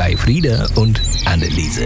bei Frieda und Anneliese.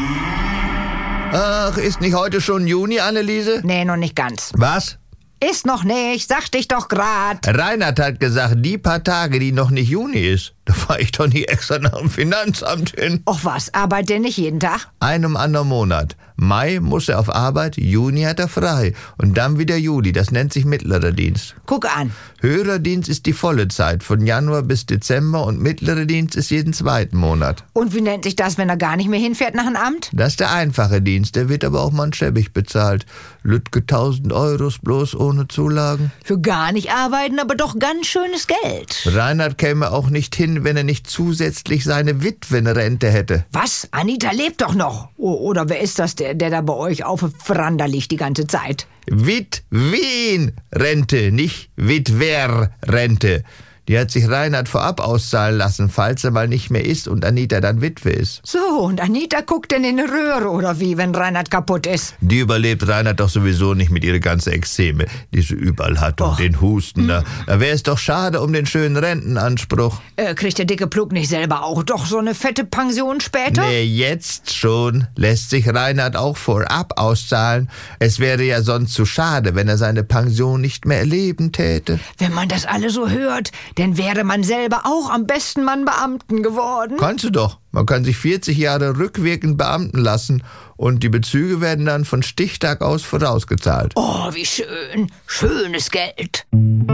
Ach, ist nicht heute schon Juni, Anneliese? Nee, noch nicht ganz. Was? Ist noch nicht, sagte ich doch grad. Reinhard hat gesagt, die paar Tage, die noch nicht Juni ist, da fahr ich doch nicht extra nach dem Finanzamt hin. Och was, arbeitet ihr nicht jeden Tag? Einem anderen Monat. Mai muss er auf Arbeit, Juni hat er frei. Und dann wieder Juli, das nennt sich mittlerer Dienst. Guck an. Höherer Dienst ist die volle Zeit, von Januar bis Dezember, und mittlerer Dienst ist jeden zweiten Monat. Und wie nennt sich das, wenn er gar nicht mehr hinfährt nach dem Amt? Das ist der einfache Dienst, der wird aber auch manschäbig bezahlt. Lütke 1.000 Euros bloß ohne Zulagen. Für gar nicht arbeiten, aber doch ganz schönes Geld. Reinhard käme auch nicht hin, wenn er nicht zusätzlich seine Witwenrente hätte. Was? Anita lebt doch noch. Oder wer ist das, der da bei euch auf der Veranda liegt die ganze Zeit? Witwen-Rente, nicht Witwer-Rente. Die hat sich Reinhard vorab auszahlen lassen, falls er mal nicht mehr ist und Anita dann Witwe ist. So, und Anita guckt denn in die Röhre oder wie, wenn Reinhard kaputt ist? Die überlebt Reinhard doch sowieso nicht mit ihrer ganzen Ekzeme, die sie überall hat, und den Husten. Da wäre es doch schade um den schönen Rentenanspruch. Kriegt der dicke Plug nicht selber auch doch so eine fette Pension später? Nee, jetzt schon lässt sich Reinhard auch vorab auszahlen. Es wäre ja sonst zu schade, wenn er seine Pension nicht mehr erleben täte. Wenn man das alle so hört, dann wäre man selber auch am besten Mann Beamten geworden. Kannst du doch. Man kann sich 40 Jahre rückwirkend beamten lassen und die Bezüge werden dann von Stichtag aus vorausgezahlt. Oh, wie schön. Schönes Geld.